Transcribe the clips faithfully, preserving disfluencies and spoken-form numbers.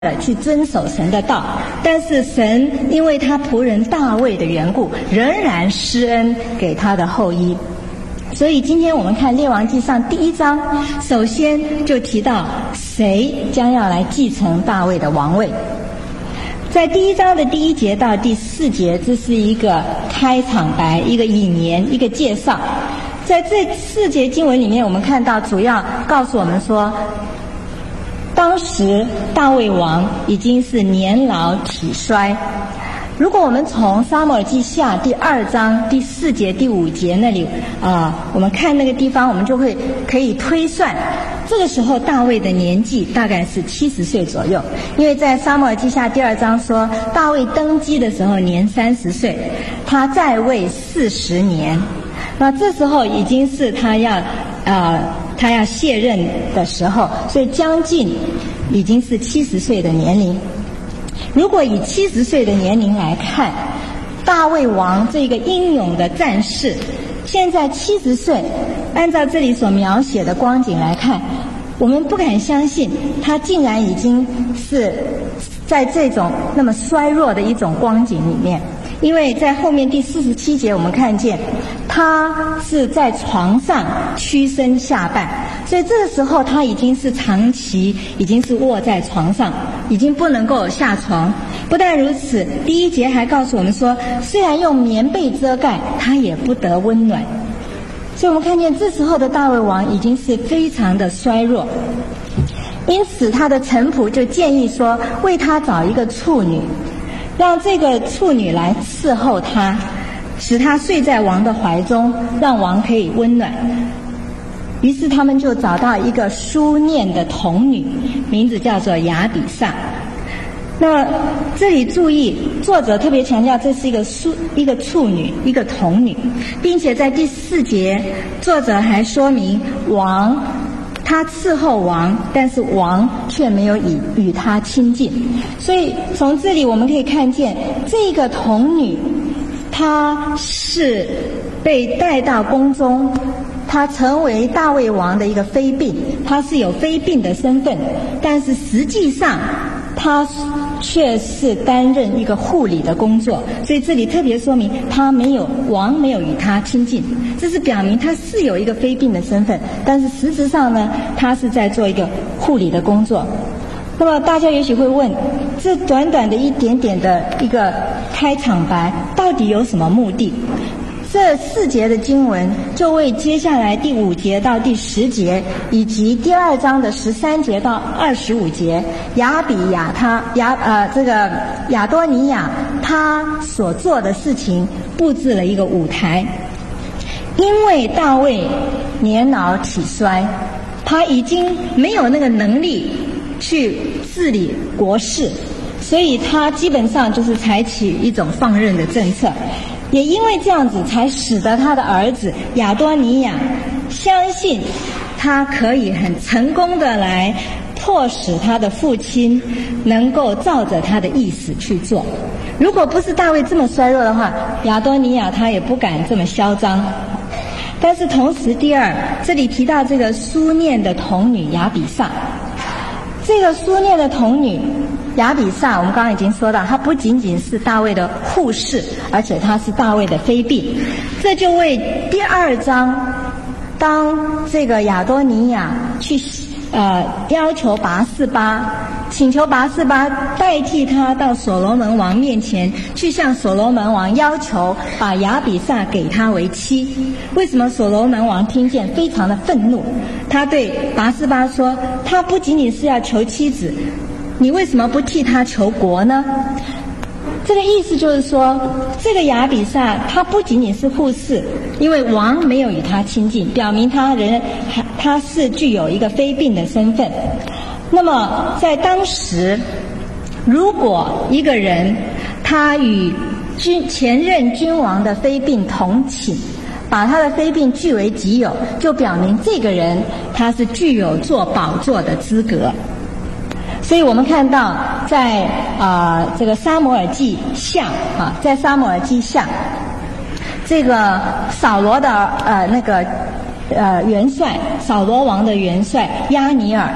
去遵守神的道，但是神因为他仆人大卫的缘故，仍然施恩给他的后裔。所以今天我们看列王纪上第一章，首先就提到谁将要来继承大卫的王位。在第一章的第一节到第四节，这是一个开场白，一个引言，一个介绍。在这四节经文里面，我们看到主要告诉我们说，当时大卫王已经是年老体衰。如果我们从撒母耳记下第二章第四节第五节那里啊、呃，我们看那个地方，我们就会可以推算，这个时候大卫的年纪大概是七十岁左右。因为在撒母耳记下第二章说，大卫登基的时候年三十岁，他在位四十年，那这时候已经是他要呃他要卸任的时候，所以将近已经是七十岁的年龄。如果以七十岁的年龄来看，大卫王这个英勇的战士，现在七十岁，按照这里所描写的光景来看，我们不敢相信他竟然已经是在这种那么衰弱的一种光景里面。因为在后面第四十七节我们看见他是在床上屈身下拜，所以这个时候他已经是长期已经是卧在床上，已经不能够下床。不但如此，第一节还告诉我们说，虽然用棉被遮盖，他也不得温暖。所以我们看见这时候的大卫王已经是非常的衰弱，因此他的臣仆就建议说，为他找一个处女，让这个处女来伺候他，使他睡在王的怀中，让王可以温暖。于是他们就找到一个书念的童女，名字叫做雅比萨。那这里注意，作者特别强调这是一个书一个处女，一个童女，并且在第四节作者还说明王他伺候王，但是王却没有与与他亲近。所以从这里我们可以看见，这个童女她是被带到宫中，她成为大卫王的一个妃嫔，她是有妃嫔的身份，但是实际上她却是担任一个护理的工作。所以这里特别说明他没有王没有与他亲近，这是表明他是有一个妃嫔的身份，但是实质上呢，他是在做一个护理的工作。那么大家也许会问，这短短的一点点的一个开场白到底有什么目的？这四节的经文就为接下来第五节到第十节，以及第二章的十三节到二十五节，亚比亚他亚呃这个亚多尼亚他所做的事情布置了一个舞台。因为大卫年老体衰，他已经没有那个能力去治理国事，所以他基本上就是采取一种放任的政策。也因为这样子，才使得他的儿子亚多尼亚相信他可以很成功的来迫使他的父亲能够照着他的意思去做。如果不是大卫这么衰弱的话，亚多尼亚他也不敢这么嚣张。但是同时，第二，这里提到这个书念的童女雅比萨，这个书念的童女雅比萨，我们刚刚已经说到，她不仅仅是大卫的护士，而且她是大卫的妃嫔。这就为第二章，当这个亚多尼亚去呃要求拔示巴，请求拔示巴代替他到所罗门王面前，去向所罗门王要求把雅比萨给他为妻。为什么所罗门王听见非常的愤怒？他对拔示巴说，他不仅仅是要求妻子，你为什么不替他求国呢？这个意思就是说，这个雅比萨她不仅仅是护士，因为王没有与她亲近，表明她人她是具有一个妃嫔的身份。那么在当时，如果一个人他与君前任君王的妃嫔同寝，把他的妃嫔据为己有，就表明这个人他是具有做宝座的资格。所以我们看到在啊、呃、这个撒母耳记下啊，在撒母耳记下，这个扫罗的呃那个呃元帅，扫罗王的元帅押尼尔，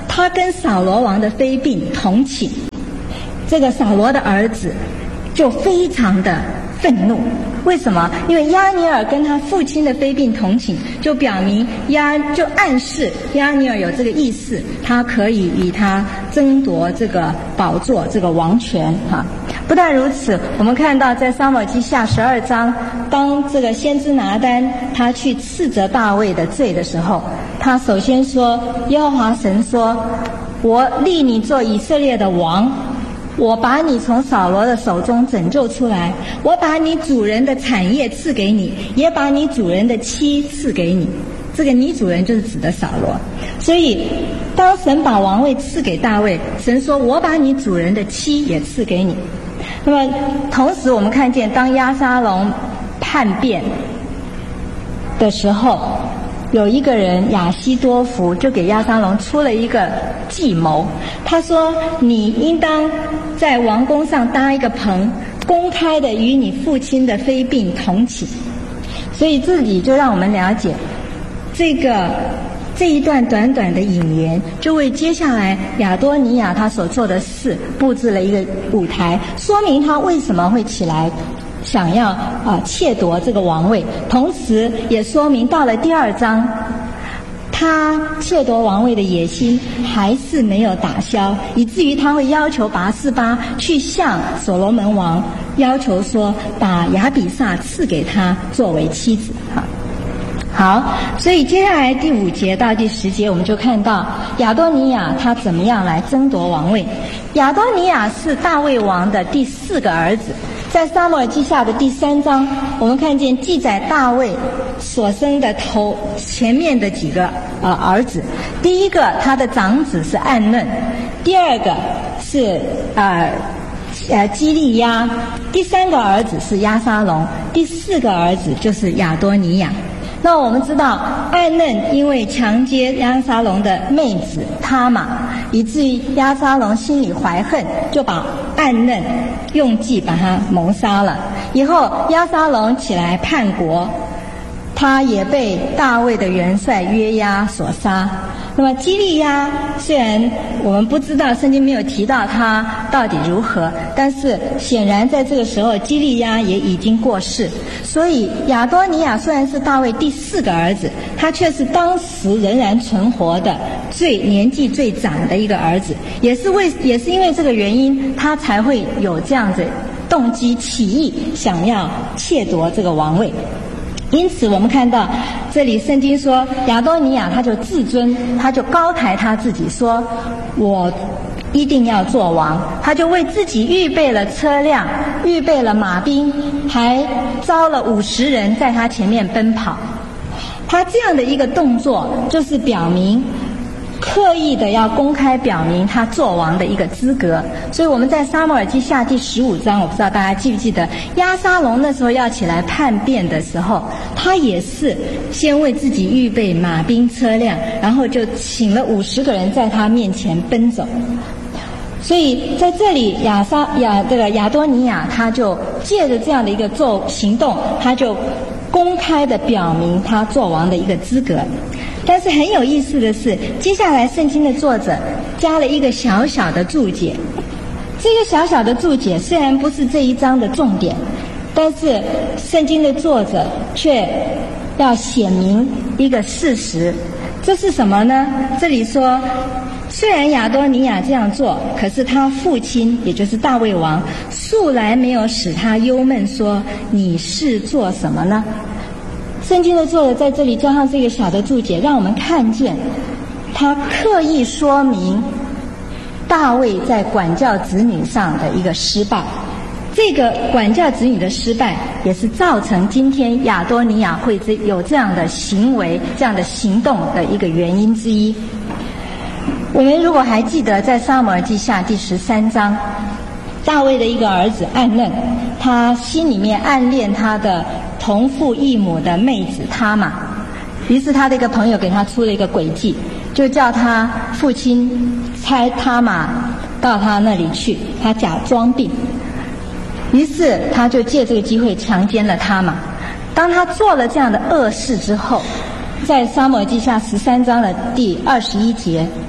他跟扫罗王的妃嫔同寝，这个扫罗的儿子就非常的愤怒。为什么？因为押尼珥跟他父亲的妃嫔同寝，就表明押就暗示押尼珥有这个意思，他可以与他争夺这个宝座，这个王权哈。不但如此，我们看到在撒母耳记下十二章，当这个先知拿单他去斥责大卫的罪的时候，他首先说：耶和华神说，我立你做以色列的王，我把你从扫罗的手中拯救出来，我把你主人的产业赐给你，也把你主人的妻赐给你。这个你主人就是指的扫罗。所以当神把王位赐给大卫，神说我把你主人的妻也赐给你。那么同时我们看见当押沙龙叛变的时候，有一个人亚希多弗就给押沙龙出了一个计谋，他说你应当在王宫上搭一个棚，公开的与你父亲的妃嫔同寝。所以这里就让我们了解这个这一段短短的引言，就为接下来亚多尼亚他所做的事布置了一个舞台，说明他为什么会起来想要啊、呃、窃夺这个王位，同时也说明到了第二章，他窃夺王位的野心还是没有打消，以至于他会要求拔示巴去向所罗门王要求说，把亚比煞赐给他作为妻子。哈，好，所以接下来第五节到第十节，我们就看到亚多尼亚他怎么样来争夺王位。亚多尼亚是大卫王的第四个儿子，在撒母耳记下的第三章，我们看见记载大卫所生的头前面的几个呃儿子。第一个他的长子是暗嫩，第二个是呃呃基利押，第三个儿子是押沙龙，第四个儿子就是亚多尼亚。那我们知道暗嫩因为强奸押沙龙的妹子他玛，以至于押沙龙心里怀恨，就把暗嫩用计把他谋杀了。以后押沙龙起来叛国，他也被大卫的元帅约押所杀。那么基利押虽然我们不知道，圣经没有提到他到底如何，但是显然在这个时候基利押也已经过世，所以亚多尼亚虽然是大卫第四个儿子，他却是当时仍然存活的最年纪最长的一个儿子，也是为也是因为这个原因，他才会有这样子动机起义，想要窃夺这个王位。因此我们看到这里圣经说亚多尼亚他就自尊，他就高抬他自己，说我一定要做王，他就为自己预备了车辆，预备了马兵，还招了五十人在他前面奔跑。他这样的一个动作就是表明刻意的要公开表明他做王的一个资格。所以我们在撒母耳记下第十五章，我不知道大家记不记得，押沙龙那时候要起来叛变的时候，他也是先为自己预备马兵车辆，然后就请了五十个人在他面前奔走。所以在这里亚沙亚这个亚多尼亚他就借着这样的一个做行动，他就公开的表明他做王的一个资格。但是很有意思的是，接下来圣经的作者加了一个小小的注解。这个小小的注解虽然不是这一章的重点，但是圣经的作者却要显明一个事实。这是什么呢？这里说，虽然亚多尼亚这样做，可是他父亲也就是大卫王素来没有使他忧闷，说你是做什么呢？圣经的作者在这里加上这个小的注解，让我们看见他刻意说明大卫在管教子女上的一个失败。这个管教子女的失败，也是造成今天亚多尼亚会有这样的行为、这样的行动的一个原因之一。我们如果还记得，在撒母耳记下第十三章，大卫的一个儿子暗嫩，他心里面暗恋他的同父异母的妹子他玛，于是他的一个朋友给他出了一个诡计，就叫他父亲差他玛到他那里去，他假装病，于是他就借这个机会强奸了他玛。当他做了这样的恶事之后，在撒母耳记下十三章的第二十一节，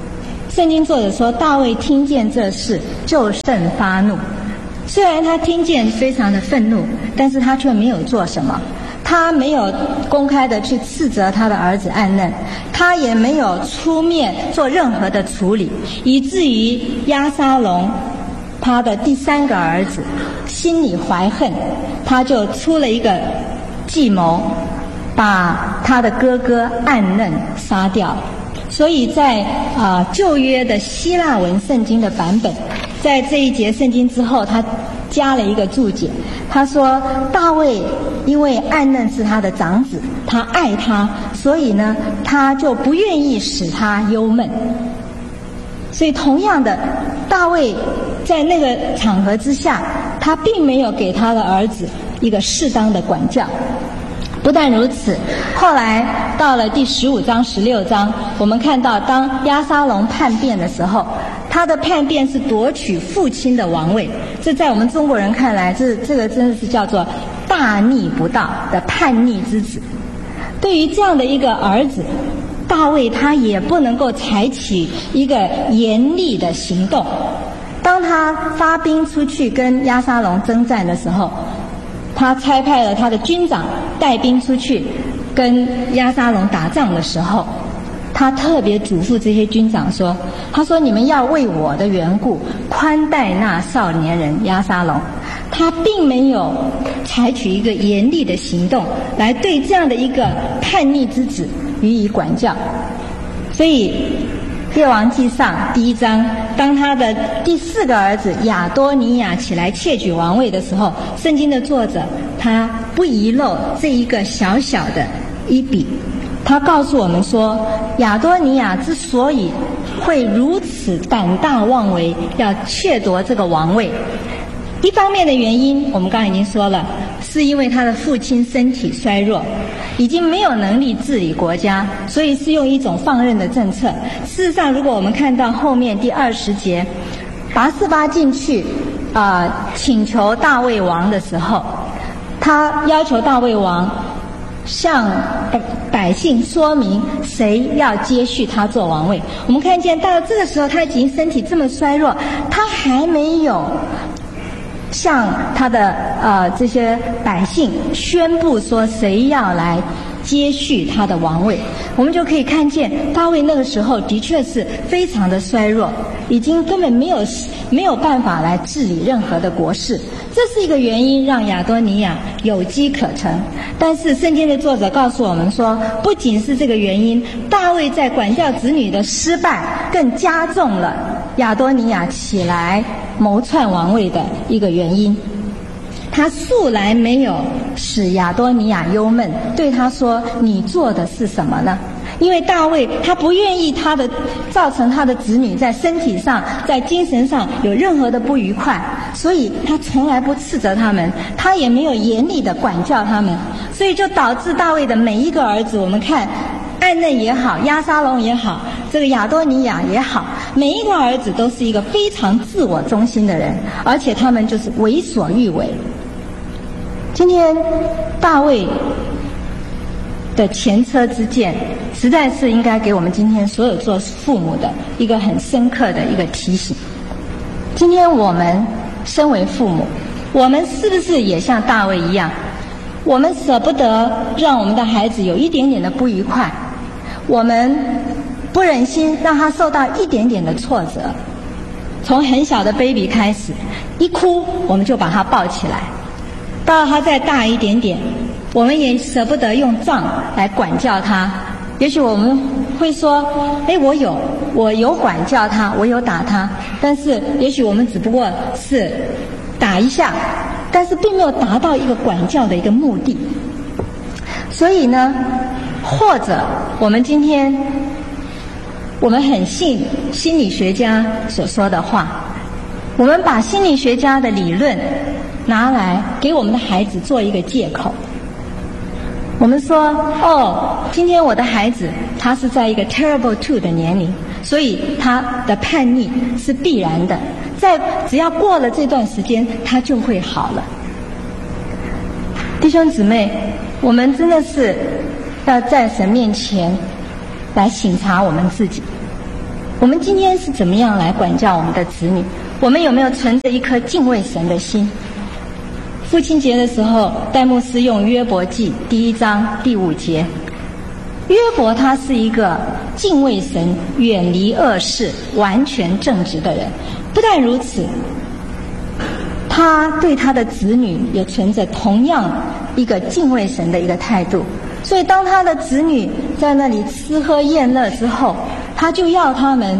圣经作者说，大卫听见这事就甚发怒。虽然他听见非常的愤怒，但是他却没有做什么。他没有公开的去斥责他的儿子暗嫩，他也没有出面做任何的处理，以至于押沙龙他的第三个儿子心里怀恨，他就出了一个计谋，把他的哥哥暗嫩杀掉。所以在啊、呃、旧约的希腊文圣经的版本，在这一节圣经之后，他加了一个注解，他说大卫因为暗嫩是他的长子，他爱他，所以呢他就不愿意使他忧闷。所以同样的，大卫在那个场合之下，他并没有给他的儿子一个适当的管教。不但如此，后来到了第十五章、十六章，我们看到当押沙龙叛变的时候，他的叛变是夺取父亲的王位。这在我们中国人看来，这这个真的是叫做大逆不道的叛逆之子。对于这样的一个儿子，大卫他也不能够采取一个严厉的行动。当他发兵出去跟押沙龙征战的时候，他差派了他的军长带兵出去跟押沙龙打仗的时候，他特别嘱咐这些军长说，他说你们要为我的缘故宽待那少年人押沙龙。他并没有采取一个严厉的行动来对这样的一个叛逆之子予以管教。所以列王纪上第一章，当他的第四个儿子亚多尼亚起来窃取王位的时候，圣经的作者他不遗漏这一个小小的一笔。他告诉我们说，亚多尼亚之所以会如此胆大妄为，要窃夺这个王位，一方面的原因我们刚才已经说了，是因为他的父亲身体衰弱，已经没有能力治理国家，所以是用一种放任的政策。事实上，如果我们看到后面第二十节，拔示巴进去啊、呃、请求大卫王的时候，他要求大卫王向百姓说明谁要接续他做王位。我们看见到这个时候，他已经身体这么衰弱，他还没有向他的呃这些百姓宣布说谁要来接续他的王位。我们就可以看见大卫那个时候的确是非常的衰弱，已经根本没有没有办法来治理任何的国事。这是一个原因让亚多尼亚有机可乘。但是圣经的作者告诉我们说，不仅是这个原因，大卫在管教子女的失败更加重了亚多尼亚起来谋篡王位的一个原因。他素来没有使亚多尼亚忧闷，对他说，你做的是什么呢？因为大卫他不愿意他的造成他的子女在身体上在精神上有任何的不愉快，所以他从来不斥责他们，他也没有严厉的管教他们，所以就导致大卫的每一个儿子，我们看暗嫩也好，押沙龙也好，这个亚多尼亚也好，每一个儿子都是一个非常自我中心的人，而且他们就是为所欲为。今天大卫的前车之鉴，实在是应该给我们今天所有做父母的一个很深刻的一个提醒。今天我们身为父母，我们是不是也像大卫一样，我们舍不得让我们的孩子有一点点的不愉快，我们不忍心让他受到一点点的挫折，从很小的 baby 开始，一哭我们就把他抱起来，到他再大一点点，我们也舍不得用杖来管教他。也许我们会说，哎，我有我有管教他，我有打他，但是也许我们只不过是打一下，但是并没有达到一个管教的一个目的。所以呢，或者我们今天我们很信心理学家所说的话，我们把心理学家的理论拿来给我们的孩子做一个借口。我们说，哦，今天我的孩子他是在一个 terrible two 的年龄，所以他的叛逆是必然的，在只要过了这段时间他就会好了。弟兄姊妹，我们真的是要在神面前来省察我们自己。 我们今天是怎么样来管教我们的子女？我们有没有存着一颗敬畏神的心？父亲节的时候，戴牧师用约伯记第一章第五节，约伯他是一个敬畏神、远离恶事、完全正直的人。不但如此，他对他的子女也存着同样一个敬畏神的一个态度。所以当他的子女在那里吃喝宴乐之后，他就要他们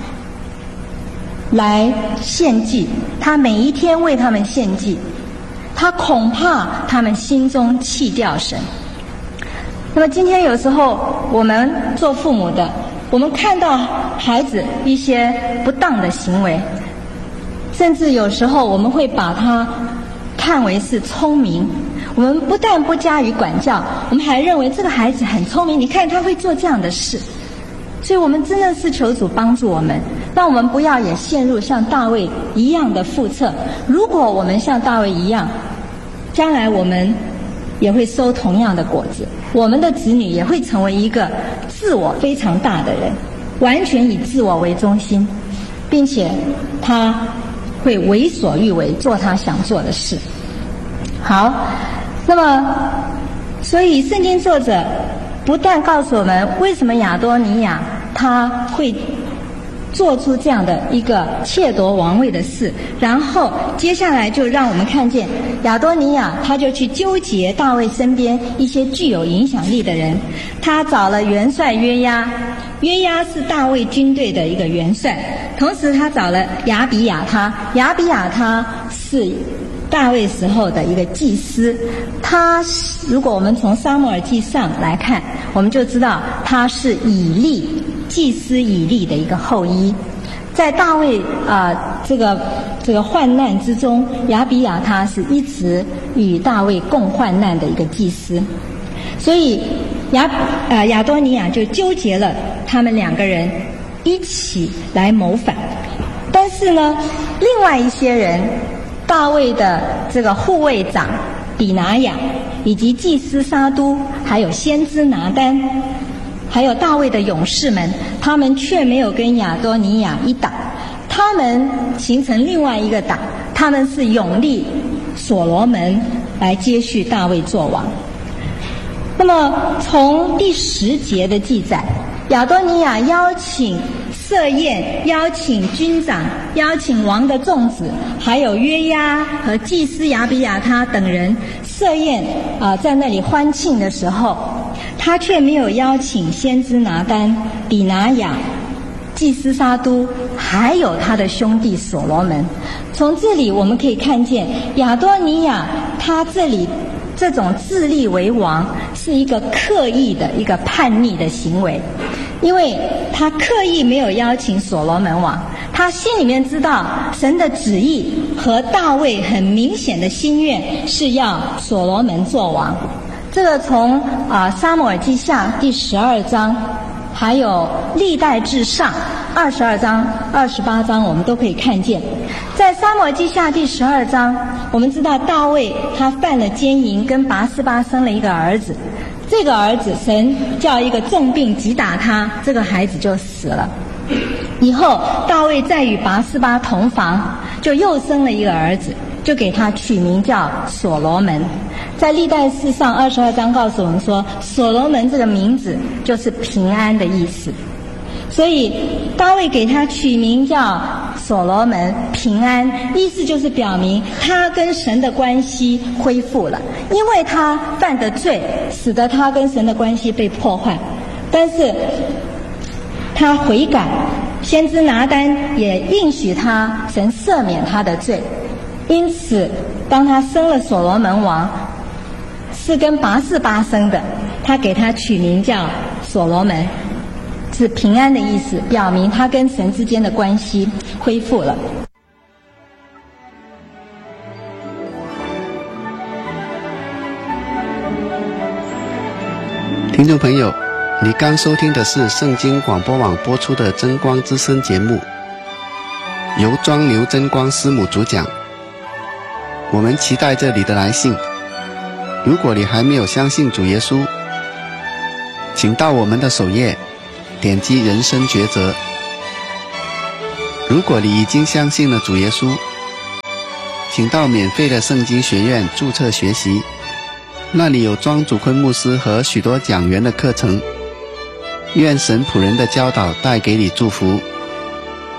来献祭，他每一天为他们献祭，他恐怕他们心中弃掉神。那么今天有时候我们做父母的，我们看到孩子一些不当的行为，甚至有时候我们会把他看为是聪明，我们不但不加以管教，我们还认为这个孩子很聪明，你看他会做这样的事。所以我们真的是求主帮助我们，让我们不要也陷入像大卫一样的覆辙。如果我们像大卫一样，将来我们也会收同样的果子，我们的子女也会成为一个自我非常大的人，完全以自我为中心，并且他会为所欲为，做他想做的事。好，那么所以圣经作者不但告诉我们为什么亚多尼亚他会做出这样的一个窃夺王位的事，然后接下来就让我们看见亚多尼亚他就去纠结大卫身边一些具有影响力的人。他找了元帅约押，约押是大卫军队的一个元帅，同时他找了亚比亚他，亚比亚他是大卫时候的一个祭司。他如果我们从撒母耳记上来看，我们就知道他是以利祭司以利的一个后裔。在大卫啊、呃、这个这个患难之中，亚比亚他是一直与大卫共患难的一个祭司，所以亚呃亚多尼亚就纠结了他们两个人一起来谋反。但是呢，另外一些人，大卫的这个护卫长比拿雅，以及祭司撒都，还有先知拿单，还有大卫的勇士们，他们却没有跟亚多尼亚一党，他们形成另外一个党，他们是拥立所罗门来接续大卫做王。那么从第十节的记载，亚多尼亚邀请设宴，邀请军长，邀请王的众子，还有约押和祭司亚比亚他等人设宴啊、呃，在那里欢庆的时候，他却没有邀请先知拿单、比拿雅、祭司撒都，还有他的兄弟所罗门。从这里我们可以看见亚多尼亚他这里这种自立为王是一个刻意的一个叛逆的行为，因为他刻意没有邀请所罗门王，他心里面知道神的旨意和大卫很明显的心愿是要所罗门做王。这个从啊、呃、撒母耳记下第十二章，还有历代志上二十二章、二十八章，我们都可以看见。在撒母耳记下第十二章，我们知道大卫他犯了奸淫，跟拔示巴生了一个儿子。这个儿子神叫一个重病击打他，这个孩子就死了。以后大卫再与拔示巴同房，就又生了一个儿子，就给他取名叫所罗门。在历代志上二十二章告诉我们说，所罗门这个名字就是平安的意思，所以大卫给他取名叫所罗门平安，意思就是表明他跟神的关系恢复了，因为他犯的罪使得他跟神的关系被破坏，但是他悔改，先知拿单也应许他神赦免他的罪，因此当他生了所罗门王，是跟拔示巴生的，他给他取名叫所罗门，是平安的意思，表明他跟神之间的关系恢复了。 听众朋友，你刚收听的是圣经广播网播出的真光之声节目，由庄牛真光师母主讲。我们期待着你的来信。如果你还没有相信主耶稣，请到我们的首页点击人生抉择， 如果你已经相信了主耶稣，请到免费的圣经学院注册学习，那里有庄祖坤牧师和许多讲员的课程。愿神仆人的教导带给你祝福。